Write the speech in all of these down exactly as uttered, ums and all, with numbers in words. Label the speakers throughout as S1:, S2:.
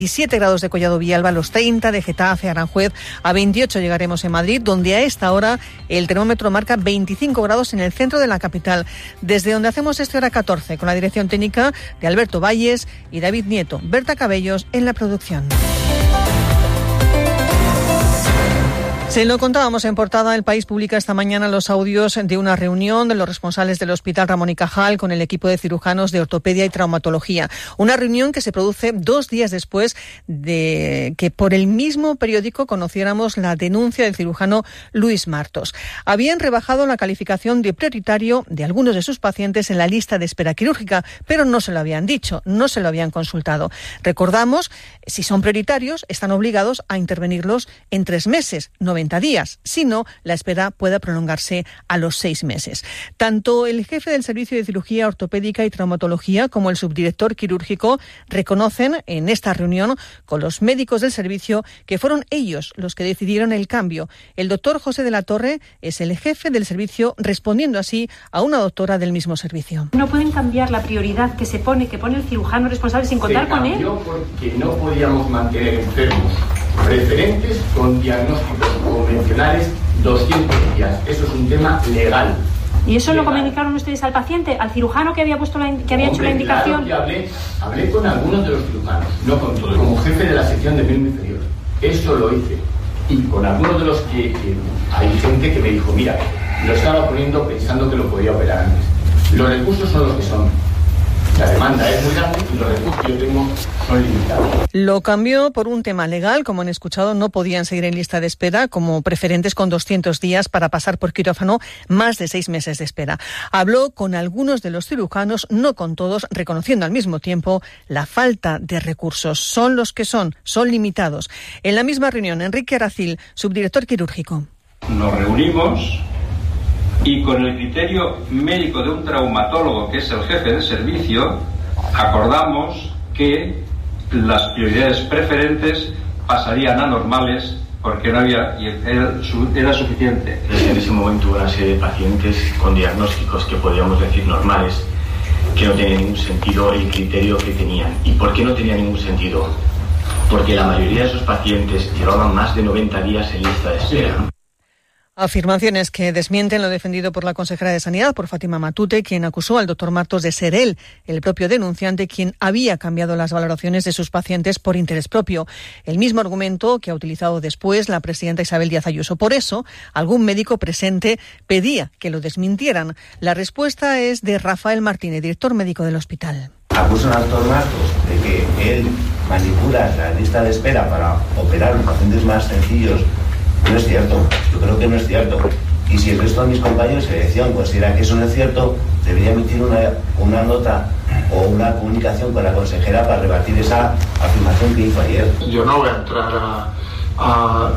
S1: diecisiete grados de Collado Villalba, los treinta de Getafe, Aranjuez, a veintiocho llegaremos en Madrid, donde a esta hora el termómetro marca veinticinco grados en el centro de la capital. Desde donde hacemos este hora catorce, con la dirección técnica de Alberto Valles y David Nieto. Berta Cabellos en la producción. Se lo contábamos en portada. El País publica esta mañana los audios de una reunión de los responsables del Hospital Ramón y Cajal con el equipo de cirujanos de ortopedia y traumatología. Una reunión que se produce dos días después de que por el mismo periódico conociéramos la denuncia del cirujano Luis Martos. Habían rebajado la calificación de prioritario de algunos de sus pacientes en la lista de espera quirúrgica, pero no se lo habían dicho, no se lo habían consultado. Recordamos, si son prioritarios, están obligados a intervenirlos en tres meses, noventa días. Si no, la espera puede prolongarse a los seis meses. Tanto el jefe del Servicio de Cirugía Ortopédica y Traumatología como el subdirector quirúrgico reconocen en esta reunión con los médicos del servicio que fueron ellos los que decidieron el cambio. El doctor José de la Torre es el jefe del servicio, respondiendo así a una doctora del mismo servicio.
S2: No pueden cambiar la prioridad que se pone, que pone el cirujano responsable sin contar con él.
S3: Porque no podíamos mantener enfermos preferentes con diagnósticos convencionales doscientos días. Eso es un tema legal.
S2: ¿Y eso legal. Lo comunicaron ustedes al paciente, al cirujano que había puesto la, que había Hombre, hecho la indicación?
S3: Claro que hablé, hablé con algunos de los cirujanos, no con todos, como jefe de la sección de miembro inferior. Eso lo hice. Y con algunos de los que, que hay gente que me dijo, mira, lo estaba poniendo pensando que lo podía operar antes. Los recursos son los que son. La demanda es muy grande y los recursos que yo tengo son limitados.
S1: Lo cambió por un tema legal. Como han escuchado, no podían seguir en lista de espera como preferentes con doscientos días para pasar por quirófano, más de seis meses de espera. Habló con algunos de los cirujanos, no con todos, reconociendo al mismo tiempo la falta de recursos. Son los que son, son limitados. En la misma reunión, Enrique Aracil, subdirector quirúrgico.
S4: Nos reunimos y con el criterio médico de un traumatólogo, que es el jefe de servicio, acordamos que las prioridades preferentes pasarían a normales porque no había, y era, era suficiente.
S5: En ese momento hubo una serie de pacientes con diagnósticos que podríamos decir normales, que no tenían ningún sentido el criterio que tenían. ¿Y por qué no tenía ningún sentido? Porque la mayoría de esos pacientes llevaban más de noventa días en lista de espera.
S1: Afirmaciones que desmienten lo defendido por la consejera de Sanidad, por Fátima Matute, quien acusó al doctor Martos de ser él, el propio denunciante, quien había cambiado las valoraciones de sus pacientes por interés propio. El mismo argumento que ha utilizado después la presidenta Isabel Díaz Ayuso. Por eso, algún médico presente pedía que lo desmintieran. La respuesta es de Rafael Martínez, director médico del hospital.
S6: Acusan al doctor Martos de que él manipula la lista de espera para operar los pacientes más sencillos. No es cierto, yo creo que no es cierto. Y si el resto de mis compañeros de dirección consideran que eso no es cierto, debería emitir una, una nota o una comunicación con la consejera para rebatir esa afirmación que hizo ayer.
S7: Yo no voy a entrar a, a,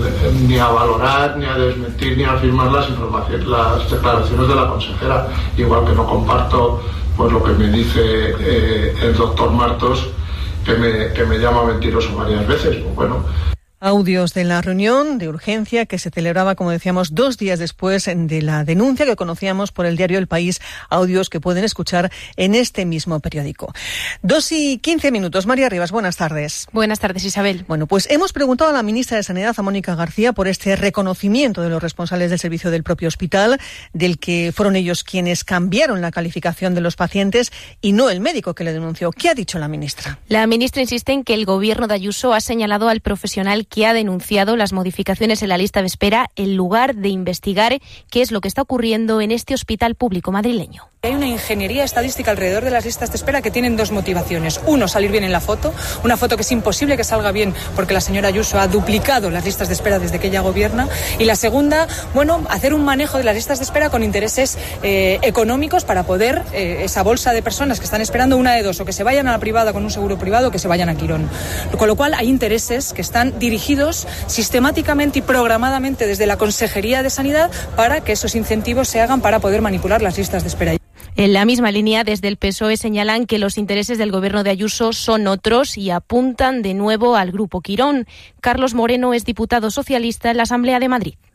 S7: ni a valorar, ni a desmentir, ni a afirmar las informaciones, las declaraciones de la consejera, igual que no comparto pues lo que me dice eh, el doctor Martos, que me, que me llama mentiroso varias veces. Pues bueno.
S1: Audios de la reunión de urgencia que se celebraba, como decíamos, dos días después de la denuncia que conocíamos por el diario El País. Audios que pueden escuchar en este mismo periódico. Dos y quince minutos. María Rivas, buenas tardes.
S8: Buenas tardes, Isabel.
S1: Bueno, pues hemos preguntado a la ministra de Sanidad, a Mónica García, por este reconocimiento de los responsables del servicio del propio hospital, del que fueron ellos quienes cambiaron la calificación de los pacientes y no el médico que le denunció. ¿Qué ha dicho la ministra?
S8: La ministra insiste en que el gobierno de Ayuso ha señalado al profesional que ha denunciado las modificaciones en la lista de espera en lugar de investigar qué es lo que está ocurriendo en este hospital público madrileño.
S9: Hay una ingeniería estadística alrededor de las listas de espera que tienen dos motivaciones. Uno, salir bien en la foto, una foto que es imposible que salga bien porque la señora Ayuso ha duplicado las listas de espera desde que ella gobierna. Y la segunda, bueno, hacer un manejo de las listas de espera con intereses eh, económicos para poder, eh, esa bolsa de personas que están esperando, una de dos, o que se vayan a la privada con un seguro privado o que se vayan a Quirón. Con lo cual hay intereses que están dirigidos sistemáticamente y programadamente desde la Consejería de Sanidad para que esos incentivos se hagan para poder manipular las listas de espera.
S8: En la misma línea, desde el P S O E señalan que los intereses del gobierno de Ayuso son otros y apuntan de nuevo al Grupo Quirón. Carlos Moreno es diputado socialista en la Asamblea de Madrid.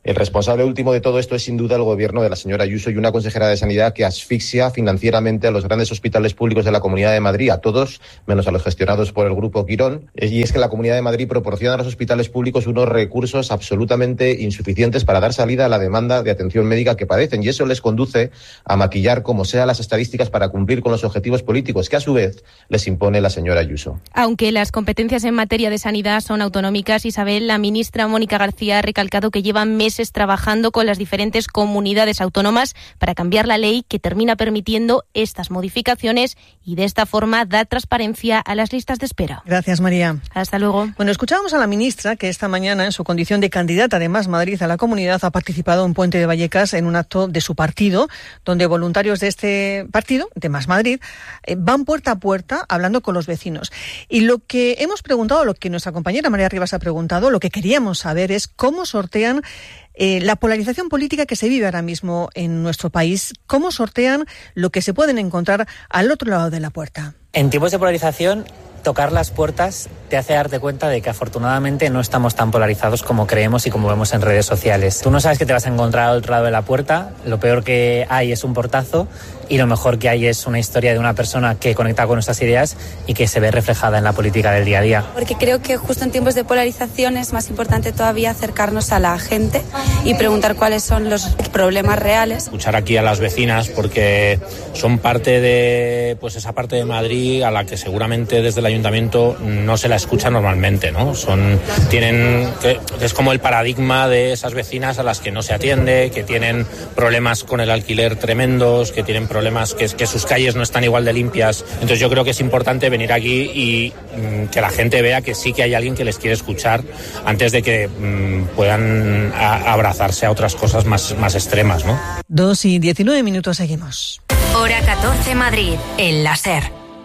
S10: El responsable último de todo esto es sin duda el gobierno de la señora Ayuso y una consejera de Sanidad que asfixia financieramente a los grandes hospitales públicos de la Comunidad de Madrid, a todos, menos a los gestionados por el Grupo Quirón. Y es que la Comunidad de Madrid proporciona a los hospitales públicos unos recursos absolutamente insuficientes para dar salida a la demanda de atención médica que padecen, y eso les conduce a maquillar como sea las estadísticas para cumplir con los objetivos políticos que a su vez les impone la señora Ayuso.
S8: Aunque las competencias en materia de sanidad son autonómicas, Isabel, la ministra Mónica García ha recalcado que llevan meses trabajando con las diferentes comunidades autónomas para cambiar la ley que termina permitiendo estas modificaciones y de esta forma da transparencia a las listas de espera.
S1: Gracias, María.
S8: Hasta luego.
S1: Bueno, escuchábamos a la ministra que esta mañana, en su condición de candidata de Más Madrid a la comunidad, ha participado en Puente de Vallecas en un acto de su partido, donde voluntarios de este partido, de Más Madrid, eh, van puerta a puerta hablando con los vecinos. Y lo que hemos preguntado, lo que nuestra compañera María Rivas ha preguntado, lo que queríamos saber es cómo sortean eh, la polarización política que se vive ahora mismo en nuestro país, cómo sortean lo que se pueden encontrar al otro lado de la puerta.
S11: En tiempos de polarización, tocar las puertas te hace darte cuenta de que afortunadamente no estamos tan polarizados como creemos y como vemos en redes sociales. Tú no sabes qué te vas a encontrar al otro lado de la puerta, lo peor que hay es un portazo y lo mejor que hay es una historia de una persona que conecta con nuestras ideas y que se ve reflejada en la política del día a día.
S12: Porque creo que justo en tiempos de polarización es más importante todavía acercarnos a la gente y preguntar cuáles son los problemas reales.
S13: Escuchar aquí a las vecinas porque son parte de pues esa parte de Madrid a la que seguramente desde el ayuntamiento no se la escucha normalmente, ¿no? Son tienen es como el paradigma de esas vecinas a las que no se atiende, que tienen problemas con el alquiler tremendos, que tienen problemas que, que sus calles no están igual de limpias. Entonces yo creo que es importante venir aquí y mm, que la gente vea que sí que hay alguien que les quiere escuchar antes de que mm, puedan a, abrazarse a otras cosas más, más extremas, ¿no?
S1: Dos y diecinueve minutos, seguimos.
S14: Hora catorce Madrid, el láser.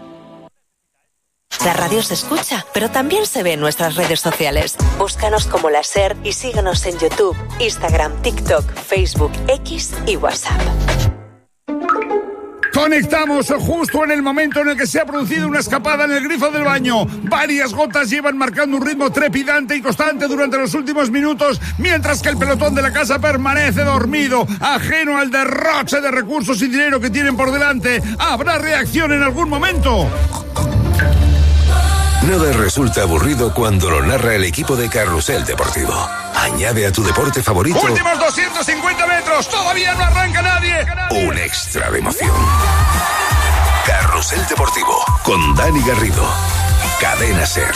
S14: La radio se escucha, pero también se ve en nuestras redes sociales. Búscanos como La SER y síguenos en YouTube, Instagram, TikTok, Facebook, X y WhatsApp.
S15: Conectamos justo en el momento en el que se ha producido una escapada en el grifo del baño. Varias gotas llevan marcando un ritmo trepidante y constante durante los últimos minutos, mientras que el pelotón de la casa permanece dormido, ajeno al derroche de recursos y dinero que tienen por delante. ¿Habrá reacción en algún momento?
S16: Nada resulta aburrido cuando lo narra el equipo de Carrusel Deportivo. Añade a tu deporte favorito
S15: últimos doscientos cincuenta metros, todavía no arranca nadie.
S16: Un extra de emoción. Carrusel Deportivo con Dani Garrido. Cadena SER.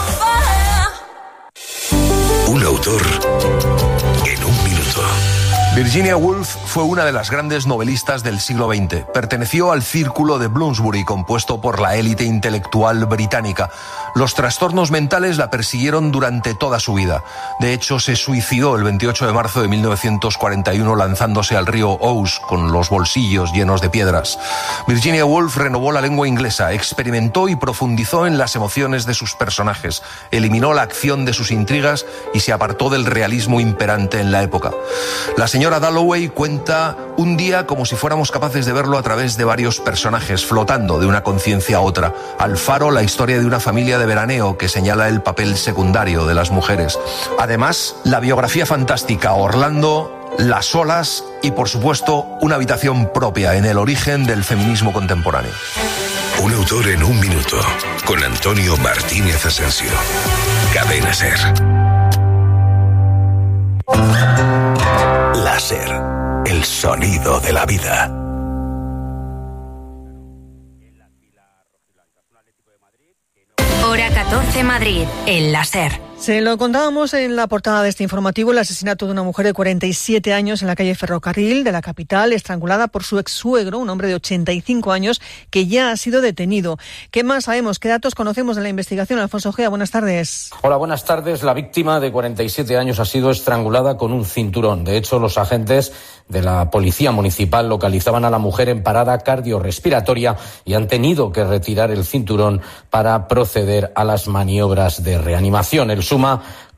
S16: Un autor en un minuto.
S17: Virginia Woolf fue una de las grandes novelistas del siglo veinte. Perteneció al círculo de Bloomsbury, compuesto por la élite intelectual británica. Los trastornos mentales la persiguieron durante toda su vida. De hecho, se suicidó el veintiocho de marzo de mil novecientos cuarenta y uno lanzándose al río Ouse con los bolsillos llenos de piedras. Virginia Woolf renovó la lengua inglesa, experimentó y profundizó en las emociones de sus personajes, eliminó la acción de sus intrigas y se apartó del realismo imperante en la época. La señora Dalloway cuenta un día como si fuéramos capaces de verlo a través de varios personajes, flotando de una conciencia a otra. Alfaro, la historia de una familia de veraneo que señala el papel secundario de las mujeres. Además, la biografía fantástica Orlando, Las olas y, por supuesto, una habitación propia en el origen del feminismo contemporáneo.
S16: Un autor en un minuto, con Antonio Martínez Asensio. Cadena SER. La SER, el sonido de la vida.
S14: Hora catorce Madrid, el La SER.
S1: Se lo contábamos en la portada de este informativo, el asesinato de una mujer de cuarenta y siete años en la calle Ferrocarril de la capital, estrangulada por su ex-suegro, un hombre de ochenta y cinco años, que ya ha sido detenido. ¿Qué más sabemos? ¿Qué datos conocemos de la investigación? Alfonso Ojea, buenas tardes.
S18: Hola, buenas tardes. La víctima de cuarenta y siete años ha sido estrangulada con un cinturón. De hecho, los agentes de la Policía Municipal localizaban a la mujer en parada cardiorrespiratoria y han tenido que retirar el cinturón para proceder a las maniobras de reanimación. El suma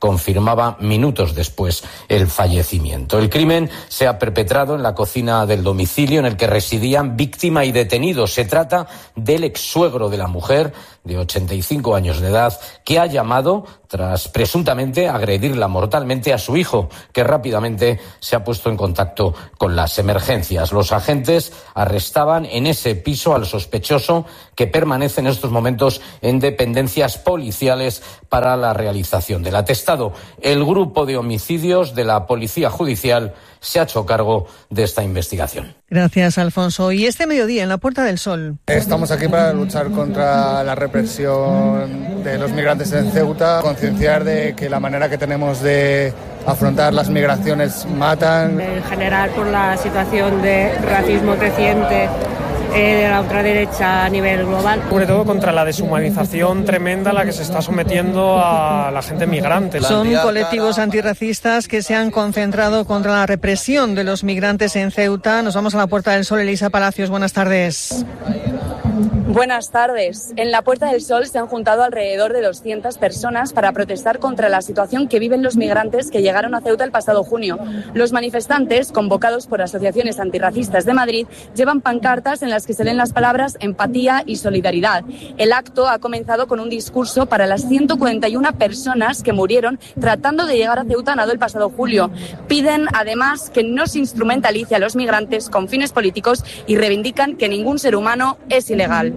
S18: confirmaba minutos después el fallecimiento. El crimen se ha perpetrado en la cocina del domicilio en el que residían víctima y detenido. Se trata del ex-suegro de la mujer, de ochenta y cinco años de edad, que ha llamado tras presuntamente agredirla mortalmente a su hijo, que rápidamente se ha puesto en contacto con las emergencias. Los agentes arrestaban en ese piso al sospechoso, que permanece en estos momentos en dependencias policiales para la realización del atestado. El grupo de homicidios de la Policía Judicial se ha hecho cargo de esta investigación.
S1: Gracias, Alfonso. Y este mediodía en la Puerta del Sol.
S19: Estamos aquí para luchar contra la represión de los migrantes en Ceuta, concienciar de que la manera que tenemos de afrontar las migraciones matan.
S20: En general, por la situación de racismo creciente eh, de la ultraderecha a nivel global.
S21: Sobre todo contra la deshumanización tremenda a la que se está sometiendo a la gente migrante.
S1: Son colectivos antirracistas que se han concentrado contra la represión de los migrantes en Ceuta. Nos vamos a la Puerta del Sol. Elisa Palacios, buenas tardes.
S22: Buenas tardes. En la Puerta del Sol se han juntado alrededor de doscientas personas para protestar contra la situación que viven los migrantes que llegaron a Ceuta el pasado junio. Los manifestantes, convocados por asociaciones antirracistas de Madrid, llevan pancartas en las que se leen las palabras empatía y solidaridad. El acto ha comenzado con un discurso para las ciento cuarenta y una personas que murieron tratando de llegar a Ceuta nado el pasado julio. Piden, además, que no se instrumentalice a los migrantes con fines políticos y reivindican que ningún ser humano es ilegal.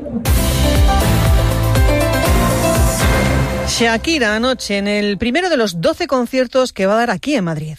S1: Shakira anoche en el primero de los doce conciertos que va a dar aquí en Madrid.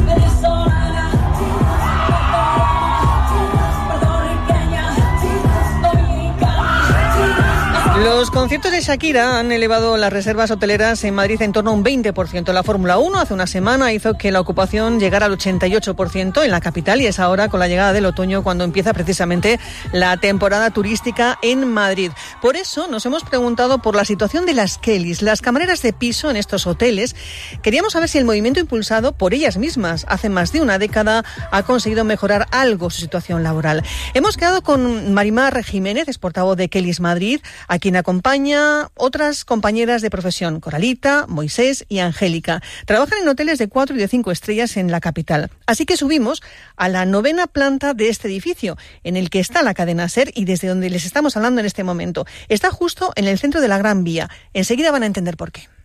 S1: Los conciertos de Shakira han elevado las reservas hoteleras en Madrid en torno a un veinte por ciento. La Fórmula uno hace una semana hizo que la ocupación llegara al ochenta y ocho por ciento en la capital y es ahora con la llegada del otoño cuando empieza precisamente la temporada turística en Madrid. Por eso nos hemos preguntado por la situación de las Kellys, las camareras de piso en estos hoteles. Queríamos saber si el movimiento impulsado por ellas mismas hace más de una década ha conseguido mejorar algo su situación laboral. Hemos quedado con Marimar Jiménez, es portavoz de Kellys Madrid, a quien acompaña otras compañeras de profesión, Coralita, Moisés y Angélica. Trabajan en hoteles de cuatro y de cinco estrellas en la capital. Así que subimos a la novena planta de este edificio, en el que está la cadena SER y desde donde les estamos hablando en este momento. Está justo en el centro de la Gran Vía. Enseguida van a entender por qué.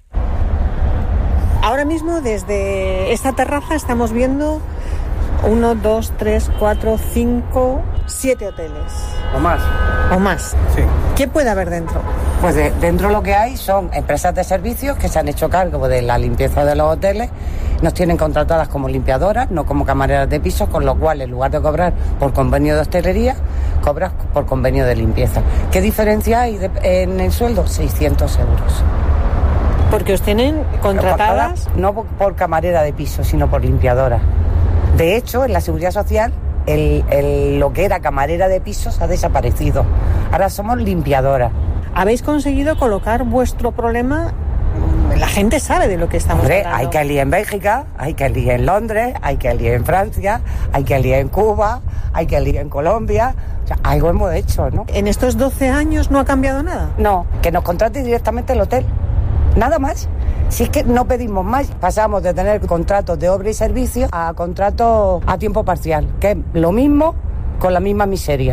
S1: Ahora mismo desde esta terraza estamos viendo uno, dos, tres, cuatro, cinco, siete hoteles.
S23: O más.
S1: O más.
S23: Sí.
S1: ¿Qué puede haber dentro?
S23: Pues de, dentro lo que hay son empresas de servicios que se han hecho cargo de la limpieza de los hoteles. Nos tienen contratadas como limpiadoras, no como camareras de pisos, con lo cual en lugar de cobrar por convenio de hostelería, cobras por convenio de limpieza. ¿Qué diferencia hay de, en el sueldo? seiscientos euros.
S1: Porque os tienen contratadas...
S23: No por, por camarera de piso, sino por limpiadora. De hecho, en la Seguridad Social, el, el, lo que era camarera de pisos ha desaparecido. Ahora somos limpiadoras.
S1: ¿Habéis conseguido colocar vuestro problema? La gente sabe de lo que estamos
S23: Hombre,
S1: hablando.
S23: Hay Kelly en Bélgica, hay Kelly en Londres, hay Kelly en Francia, hay Kelly en Cuba, hay Kelly en Colombia. O sea, algo hemos hecho, ¿no?
S1: ¿En estos doce años no ha cambiado nada?
S23: No, que nos contrate directamente el hotel. Nada más. Si es que no pedimos más, pasamos de tener contratos de obra y servicio a contratos a tiempo parcial, que es lo mismo con la misma miseria.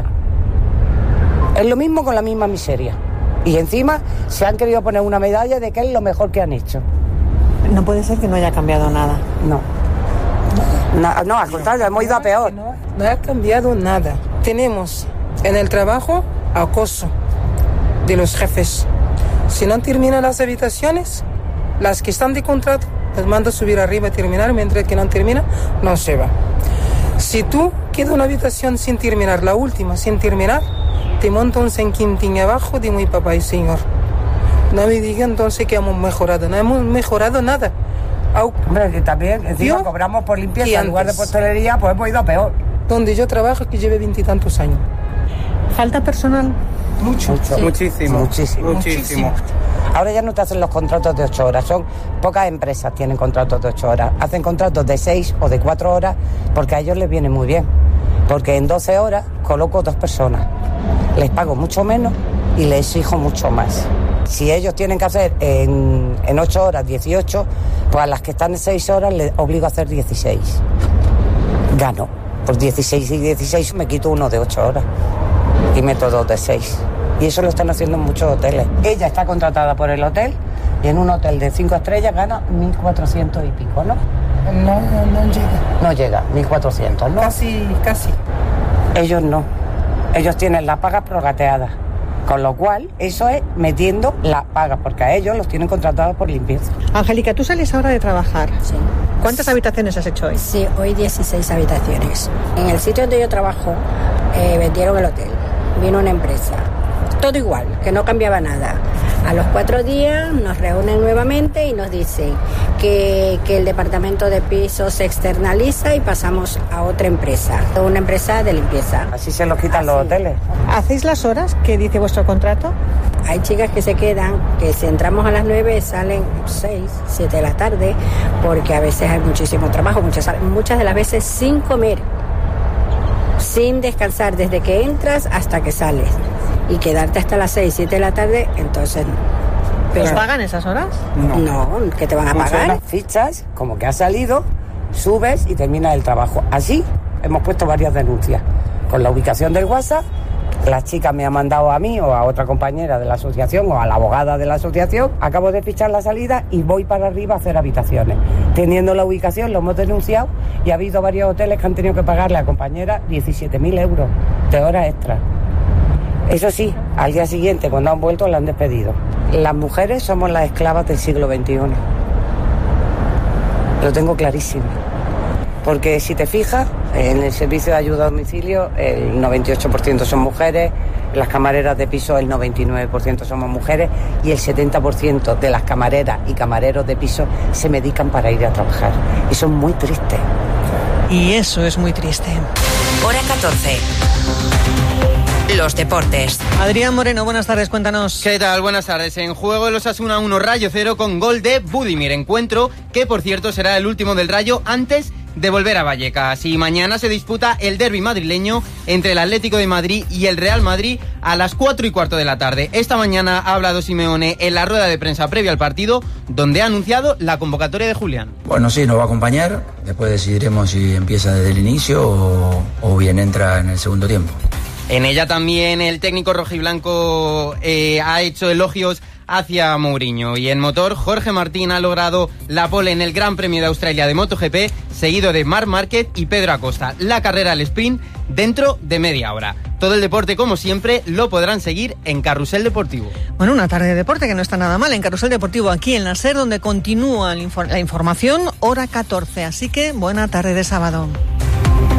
S23: Es lo mismo con la misma miseria. Y encima se han querido poner una medalla de que es lo mejor que han hecho.
S1: No puede ser que no haya cambiado nada.
S23: No. No, no al contrario, hemos ido a peor.
S24: No, no ha cambiado nada. Tenemos en el trabajo acoso de los jefes. Si no terminan las habitaciones, las que están de contrato, les mando a subir arriba a terminar, mientras que no termina, no se va. Si tú queda una habitación sin terminar, la última sin terminar, te monta un San Quintín abajo de muy papá y señor. No me digan entonces que hemos mejorado, no hemos mejorado nada.
S23: Hombre, que también encima cobramos por limpieza en lugar de hostelería, pues hemos ido a peor.
S24: Donde yo trabajo, que lleve veintitantos años.
S1: ¿Falta personal?
S24: Mucho.
S23: Mucho.
S24: Sí.
S23: Muchísimo. Muchísimo. Muchísimo. Ahora ya no te hacen los contratos de ocho horas, son pocas empresas tienen contratos de ocho horas, hacen contratos de seis o de cuatro horas porque a ellos les viene muy bien, porque en doce horas coloco dos personas, les pago mucho menos y les exijo mucho más. Si ellos tienen que hacer en, en ocho horas dieciocho, pues a las que están en seis horas les obligo a hacer dieciséis. Gano. Por dieciséis y dieciséis me quito uno de ocho horas y meto dos de seis. Y eso lo están haciendo en muchos hoteles. Ella está contratada por el hotel y en un hotel de cinco estrellas gana mil cuatrocientos y pico, ¿no?
S24: No, no, no llega.
S23: No llega, mil cuatrocientos, ¿no?
S24: Casi, casi.
S23: Ellos no. Ellos tienen la paga prorrateada. Con lo cual, eso es metiendo la paga, porque a ellos los tienen contratados por limpieza.
S1: Angélica, tú sales ahora de trabajar.
S2: Sí.
S1: ¿Cuántas habitaciones has hecho hoy?
S2: Sí, hoy dieciséis habitaciones. En el sitio donde yo trabajo, eh, vendieron el hotel. Vino una empresa. Todo igual, que no cambiaba nada. A los cuatro días nos reúnen nuevamente y nos dicen que, que el departamento de pisos se externaliza y pasamos a otra empresa, una empresa de limpieza.
S23: Así se los quitan Así. los hoteles.
S1: ¿Hacéis las horas que dice vuestro contrato?
S2: Hay chicas que se quedan, que si entramos a las nueve salen seis, siete de la tarde, porque a veces hay muchísimo trabajo, muchas, muchas de las veces sin comer, sin descansar desde que entras hasta que sales. Y quedarte hasta las seis, siete de la tarde, entonces...
S1: Pero... ¿Os pagan esas horas?
S23: No.
S2: No, ¿qué te van a pagar?
S23: Las fichas, como que has salido, subes y terminas el trabajo. Así hemos puesto varias denuncias. Con la ubicación del WhatsApp, la chica me ha mandado a mí o a otra compañera de la asociación o a la abogada de la asociación, acabo de fichar la salida y voy para arriba a hacer habitaciones. Teniendo la ubicación, lo hemos denunciado y ha habido varios hoteles que han tenido que pagarle a la compañera diecisiete mil euros de horas extras. Eso sí, al día siguiente, cuando han vuelto, la han despedido. Las mujeres somos las esclavas del siglo veintiuno. Lo tengo clarísimo. Porque si te fijas, en el servicio de ayuda a domicilio, el noventa y ocho por ciento son mujeres, en las camareras de piso el noventa y nueve por ciento somos mujeres y el setenta por ciento de las camareras y camareros de piso se medican para ir a trabajar. Y son muy tristes.
S1: Y eso es muy triste.
S14: Hora catorce. Los deportes.
S1: Adrián Moreno, buenas tardes, cuéntanos.
S3: ¿Qué tal? Buenas tardes. En juego el Osasuna uno, Rayo cero con gol de Budimir. Encuentro que, por cierto, será el último del Rayo antes de volver a Vallecas. Y mañana se disputa el derbi madrileño entre el Atlético de Madrid y el Real Madrid a las cuatro y cuarto de la tarde. Esta mañana ha hablado Simeone en la rueda de prensa previa al partido, donde ha anunciado la convocatoria de Julián.
S4: Bueno, sí, nos va a acompañar. Después decidiremos si empieza desde el inicio o, o bien entra en el segundo tiempo.
S3: En ella también el técnico rojiblanco eh, ha hecho elogios hacia Mourinho. Y en motor, Jorge Martín ha logrado la pole en el Gran Premio de Australia de MotoGP, seguido de Marc Márquez y Pedro Acosta. La carrera al sprint dentro de media hora. Todo el deporte, como siempre, lo podrán seguir en Carrusel Deportivo.
S1: Bueno, una tarde de deporte que no está nada mal en Carrusel Deportivo, aquí en la SER, donde continúa la información, hora catorce. Así que buena tarde de sábado.